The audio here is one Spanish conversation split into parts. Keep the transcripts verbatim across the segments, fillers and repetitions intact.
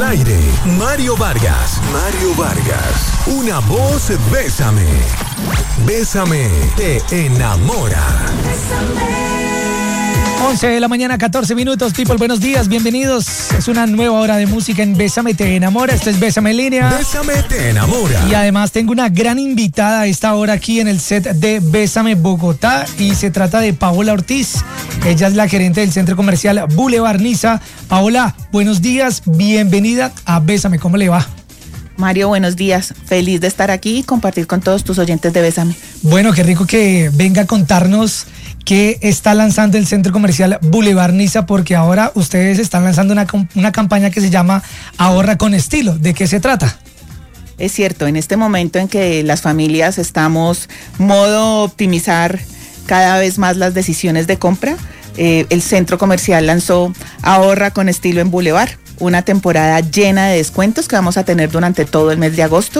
aire, Mario Vargas. Mario Vargas. Una voz, bésame. Bésame, te enamora. once de la mañana, catorce minutos. People, buenos días, bienvenidos. Es una nueva hora de música en Bésame, te enamora. Esto es Bésame en línea. Bésame, te enamora. Y además tengo una gran invitada a esta hora aquí en el set de Bésame Bogotá. Y se trata de Paola Ortiz. Ella es la gerente del centro comercial Boulevard Niza. Paola, buenos días, bienvenida a Bésame. ¿Cómo le va? Mario, buenos días. Feliz de estar aquí y compartir con todos tus oyentes de Bésame. Bueno, qué rico que venga a contarnos qué está lanzando el centro comercial Boulevard Niza, porque ahora ustedes están lanzando una, una campaña que se llama Ahorra con Estilo. ¿De qué se trata? Es cierto, en este momento en que las familias estamos modo optimizar cada vez más las decisiones de compra, eh, el centro comercial lanzó Ahorra con Estilo en Boulevard, una temporada llena de descuentos que vamos a tener durante todo el mes de agosto,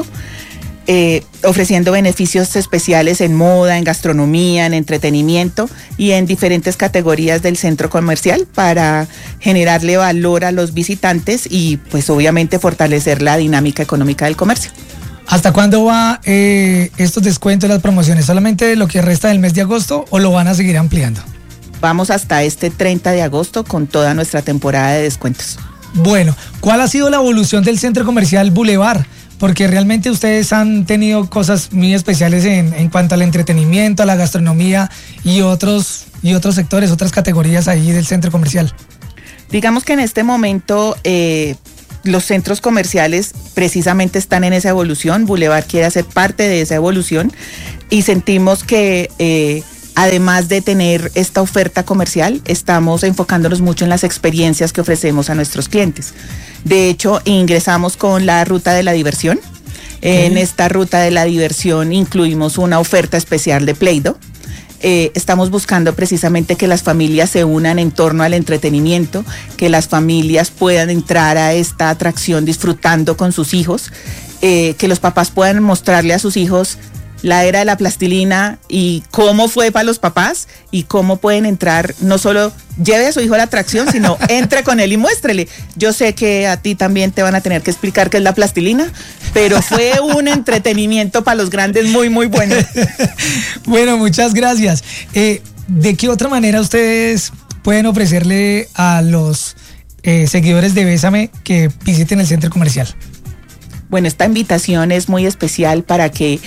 eh, ofreciendo beneficios especiales en moda, en gastronomía, en entretenimiento y en diferentes categorías del centro comercial para generarle valor a los visitantes y pues obviamente fortalecer la dinámica económica del comercio. ¿Hasta cuándo va eh, estos descuentos, las promociones? ¿Solamente lo que resta del mes de agosto o lo van a seguir ampliando? Vamos hasta este treinta de agosto con toda nuestra temporada de descuentos. Bueno, ¿cuál ha sido la evolución del centro comercial Boulevard? Porque realmente ustedes han tenido cosas muy especiales en, en cuanto al entretenimiento, a la gastronomía y otros, y otros sectores, otras categorías ahí del centro comercial. Digamos que en este momento eh, los centros comerciales precisamente están en esa evolución. Boulevard quiere hacer parte de esa evolución y sentimos que eh, además de tener esta oferta comercial, estamos enfocándonos mucho en las experiencias que ofrecemos a nuestros clientes. De hecho, ingresamos con la ruta de la diversión. Okay. En esta ruta de la diversión incluimos una oferta especial de Play-Doh. Eh, estamos buscando precisamente que las familias se unan en torno al entretenimiento, que las familias puedan entrar a esta atracción disfrutando con sus hijos, eh, que los papás puedan mostrarle a sus hijos la era de la plastilina y cómo fue para los papás y cómo pueden entrar, no solo lleve a su hijo a la atracción, sino entre con él y muéstrele. Yo sé que a ti también te van a tener que explicar qué es la plastilina, pero fue un entretenimiento para los grandes muy, muy bueno. Bueno, muchas gracias. Eh, ¿De qué otra manera ustedes pueden ofrecerle a los eh, seguidores de Bésame que visiten el centro comercial? Bueno, esta invitación es muy especial para que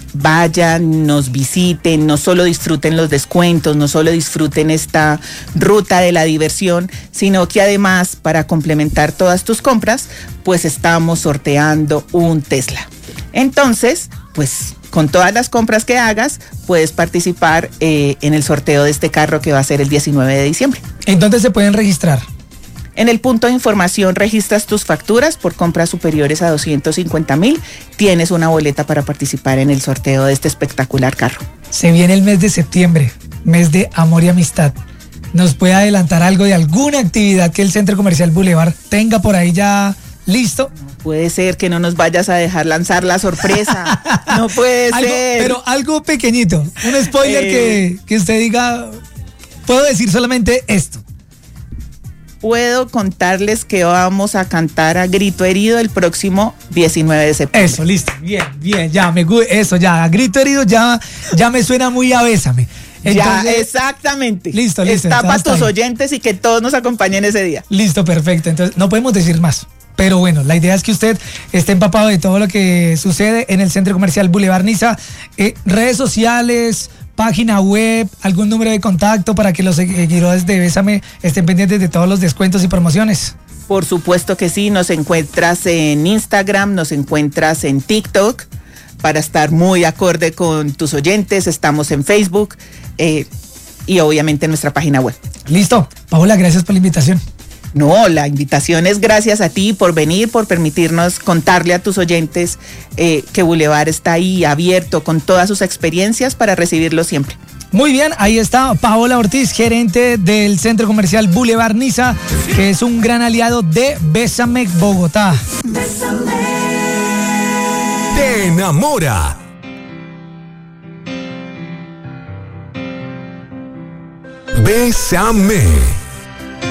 vayan, nos visiten, no solo disfruten los descuentos, no solo disfruten esta ruta de la diversión, sino que además para complementar todas tus compras, pues estamos sorteando un Tesla. Entonces, pues con todas las compras que hagas, puedes participar eh, en el sorteo de este carro que va a ser el diecinueve de diciembre. ¿En dónde se pueden registrar? En el punto de información registras tus facturas por compras superiores a doscientos cincuenta mil. Tienes una boleta para participar en el sorteo de este espectacular carro. Se viene el mes de septiembre, mes de amor y amistad. ¿Nos puede adelantar algo de alguna actividad que el Centro Comercial Boulevard tenga por ahí ya listo? Puede ser que no nos vayas a dejar lanzar la sorpresa. No puede algo, ser. Pero algo pequeñito, un spoiler eh... que, que usted diga, puedo decir solamente esto. Puedo contarles que vamos a cantar a grito herido el próximo diecinueve de septiembre. Eso, listo, bien, bien, ya, me eso, ya, a grito herido ya, ya me suena muy a Bésame. Entonces, ya, exactamente. Listo, listo. Está para tus oyentes y que todos nos acompañen ese día. Listo, perfecto. Entonces, no podemos decir más. Pero bueno, la idea es que usted esté empapado de todo lo que sucede en el Centro Comercial Boulevard Niza. Eh, redes sociales, página web, algún número de contacto para que los seguidores de Bésame estén pendientes de todos los descuentos y promociones. Por supuesto que sí, nos encuentras en Instagram, nos encuentras en TikTok para estar muy acorde con tus oyentes, estamos en Facebook eh, y obviamente en nuestra página web. Listo, Paola, gracias por la invitación. No, la invitación es gracias a ti por venir, por permitirnos contarle a tus oyentes eh, que Boulevard está ahí abierto con todas sus experiencias para recibirlo siempre. Muy bien, ahí está Paola Ortiz, gerente del Centro Comercial Boulevard Niza, que es un gran aliado de Bésame Bogotá. Bésame. Te enamora. Bésame.